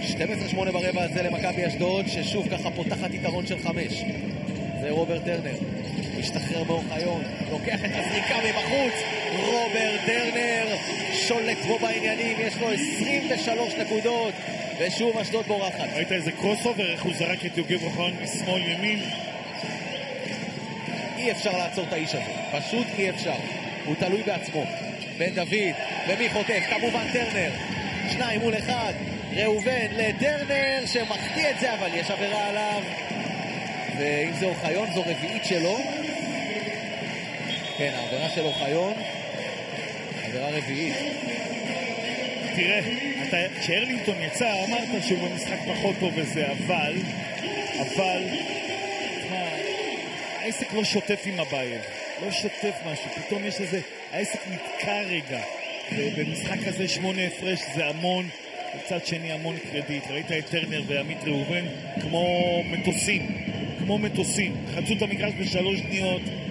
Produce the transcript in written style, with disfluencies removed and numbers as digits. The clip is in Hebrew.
12-8 ברבע הזה למכבי אשדוד, ששוב ככה פותחת יתרון של 5. זה רוברט טרנר, משתחרר מאוחיון, לוקח את הזריקה מבחוץ, רוברט טרנר שולט בו בעניינים, יש לו 23 נקודות, ושוב אשדוד בורחת. ראית איזה קרוס אובר, איך הוא זרק את יוגב אוחיון משמאל ימין? אי אפשר לעצור את האיש הזה, פשוט אי אפשר, הוא תלוי בעצמו. בן דוד, ומי חוטף? כמובן טרנר, 2 מול 1, ראובן לטרנר שמחטיא את זה, אבל יש עבירה עליו, ואם זה אוחיון זו רביעית שלו. כן, העבירה של אוחיון, עבירה רביעית. תראה, כשארלינגטון יצא אמרת שהוא במשחק פחות טוב וזה, אבל העסק לא שוטף עם הבעיה, לא שוטף משהו, פתאום יש לזה, העסק נתקע רגע, ובמשחק הזה 8 הפרש זה המון, בצד שני המון קרדיט. ראית את טרנר ועמית ראובן כמו מטוסים, חצו את המגרש ב3 שניות,